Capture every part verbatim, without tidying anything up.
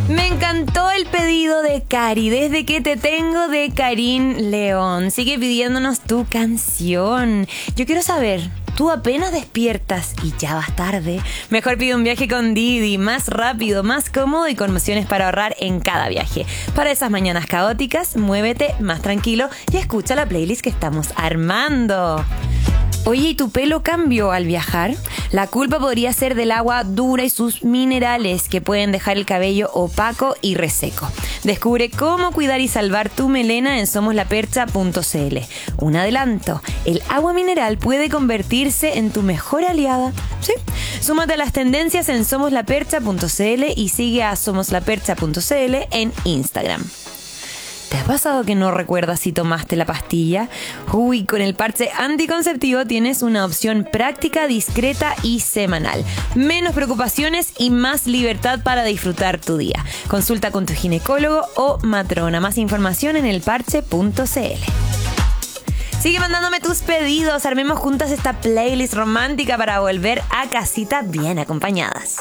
Me encantó el pedido de Cari, Desde que te tengo, de Karin León. Sigue pidiéndonos tu canción. Yo quiero saber, ¿tú apenas despiertas y ya vas tarde? Mejor pide un viaje con Didi, más rápido, más cómodo y con opciones para ahorrar en cada viaje. Para esas mañanas caóticas, muévete más tranquilo y escucha la playlist que estamos armando. Oye, ¿y tu pelo cambió al viajar? La culpa podría ser del agua dura y sus minerales que pueden dejar el cabello opaco y reseco. Descubre cómo cuidar y salvar tu melena en somos la percha punto c l. Un adelanto, el agua mineral puede convertirse en tu mejor aliada. ¿Sí? Súmate a las tendencias en somos la percha punto c l y sigue a somos la percha punto c l en Instagram. ¿Te ha pasado que no recuerdas si tomaste la pastilla? Uy, con el parche anticonceptivo tienes una opción práctica, discreta y semanal. Menos preocupaciones y más libertad para disfrutar tu día. Consulta con tu ginecólogo o matrona. Más información en el parche punto c l. Sigue mandándome tus pedidos. Armemos juntas esta playlist romántica para volver a casita bien acompañadas.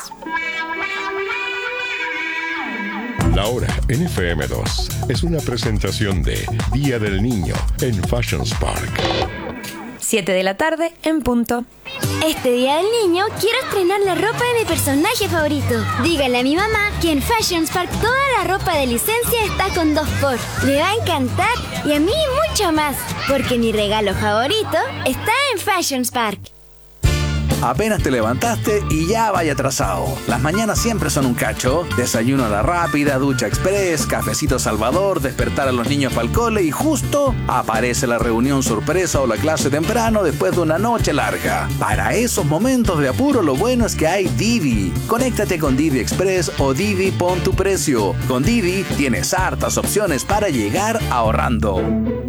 La hora en F M dos es una presentación de Día del Niño en Fashions Park. siete de la tarde en punto. Este Día del Niño quiero estrenar la ropa de mi personaje favorito. Dígale a mi mamá que en Fashions Park toda la ropa de licencia está con dos por. Le va a encantar y a mí mucho más, porque mi regalo favorito está en Fashions Park. Apenas te levantaste y ya vaya atrasado. Las mañanas siempre son un cacho. Desayuno a la rápida, ducha express, cafecito Salvador, despertar a los niños para el cole y justo aparece la reunión sorpresa o la clase temprano después de una noche larga. Para esos momentos de apuro lo bueno es que hay Didi. Conéctate con Didi Express o Didi Pon tu Precio. Con Didi tienes hartas opciones para llegar ahorrando.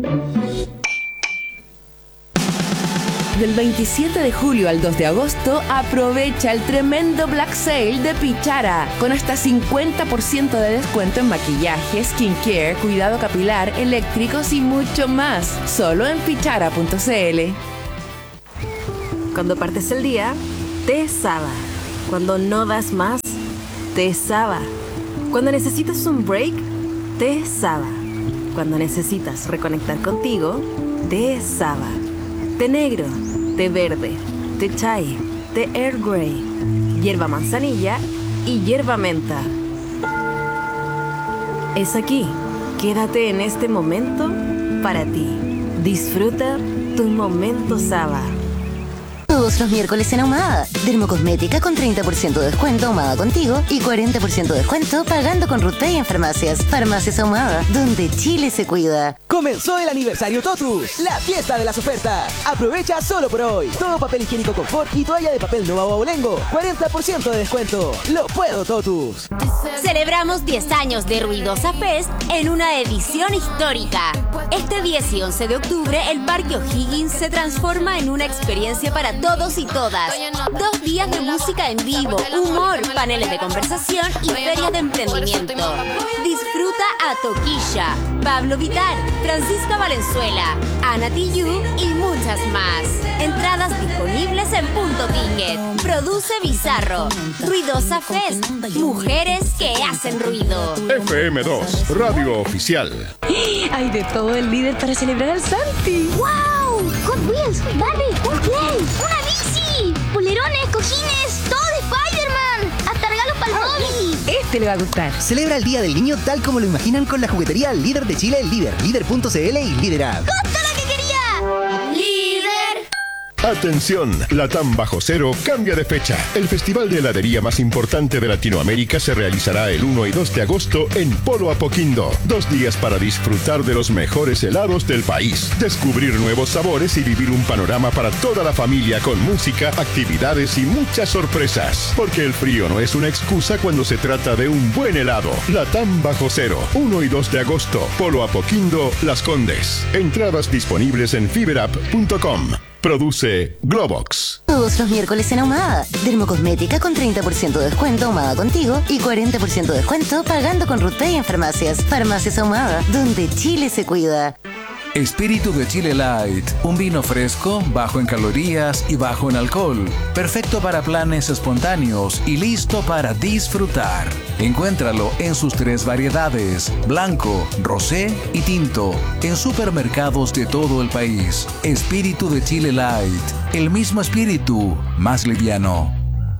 Del veintisiete de julio al dos de agosto, aprovecha el tremendo Black Sale de Pichara, con hasta cincuenta por ciento de descuento en maquillaje, skincare, cuidado capilar, eléctricos y mucho más. Solo en pichara punto c l. Cuando partes el día, te Saba. Cuando no das más, te Saba. Cuando necesitas un break, te Saba. Cuando necesitas reconectar contigo, te Saba. Té negro, té verde, té chai, té Earl Grey, hierba manzanilla y hierba menta. Es aquí. Quédate en este momento para ti. Disfruta tu momento Saba. Todos los miércoles en Ahumada. Dermocosmética con treinta por ciento de descuento Ahumada Contigo y cuarenta por ciento de descuento pagando con RutPay en farmacias. Farmacias Ahumada, donde Chile se cuida. Comenzó el aniversario Totus, la fiesta de las ofertas. Aprovecha solo por hoy. Todo papel higiénico Confort y toalla de papel Nova Baulengo. cuarenta por ciento de descuento. Lo puedo, Totus. Celebramos diez años de Ruidosa Fest en una edición histórica. Este diez y once de octubre, el Parque O'Higgins se transforma en una experiencia para todos y todas. Dos días de música en vivo, humor, paneles de conversación y ferias de emprendimiento. Disfruta a Toquilla, Pablo Vittar, Francisca Valenzuela, Ana Tijoux y muchas más. Entradas disponibles en Punto Ticket. Produce Bizarro. Ruidosa Fest. Mujeres que hacen ruido. F M dos, Radio Oficial. Hay de todo el líder para celebrar al Santi. ¡Wow! Hot Wheels, Barbie, un Play, una bici, polerones, cojines, todo de Spider-Man, hasta regalos para el Bobby. Este le va a gustar. Celebra el Día del Niño tal como lo imaginan con la juguetería líder de Chile, Líder, líder punto c l y Líder App. ¡Justo lo que quería! ¡Líder! Atención, Latam Bajo Cero cambia de fecha. El festival de heladería más importante de Latinoamérica se realizará el uno y dos de agosto en Polo Apoquindo. Dos días para disfrutar de los mejores helados del país, descubrir nuevos sabores y vivir un panorama para toda la familia con música, actividades y muchas sorpresas. Porque el frío no es una excusa cuando se trata de un buen helado. Latam Bajo Cero, uno y dos de agosto, Polo Apoquindo, Las Condes. Entradas disponibles en fiberapp punto com. Produce Globox. Todos los miércoles en Ahumada. Dermocosmética con treinta por ciento de descuento Ahumada Contigo y cuarenta por ciento de descuento pagando con RutPay en farmacias. Farmacias Ahumada, donde Chile se cuida. Espíritu de Chile Light, un vino fresco, bajo en calorías y bajo en alcohol, perfecto para planes espontáneos y listo para disfrutar. Encuéntralo en sus tres variedades, blanco, rosé y tinto, en supermercados de todo el país. Espíritu de Chile Light, el mismo espíritu, más liviano.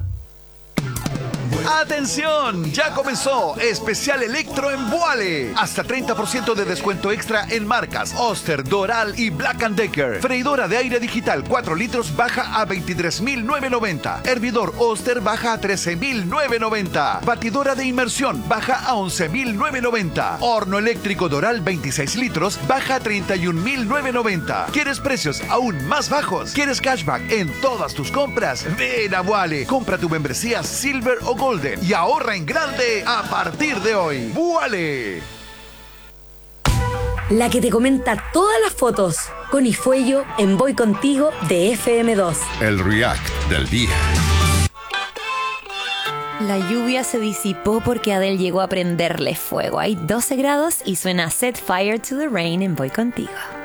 ¡Atención! Ya comenzó Especial Electro en Vuale. Hasta treinta por ciento de descuento extra en marcas Oster, Doral y Black and Decker. Freidora de aire digital cuatro litros baja a veintitrés mil novecientos noventa. Hervidor Oster baja a trece mil novecientos noventa. Batidora de inmersión baja a once mil novecientos noventa. Horno eléctrico Doral veintiséis litros baja a treinta y un mil novecientos noventa. ¿Quieres precios aún más bajos? ¿Quieres cashback en todas tus compras? Ven a Vuale. Compra tu membresía Silver o Golden y ahorra en grande a partir de hoy. ¡Vuale! La que te comenta todas las fotos. Connie Fuello en Voy Contigo de F M dos. El React del día. La lluvia se disipó porque Adele llegó a prenderle fuego. Hay doce grados y suena Set Fire to the Rain en Voy Contigo.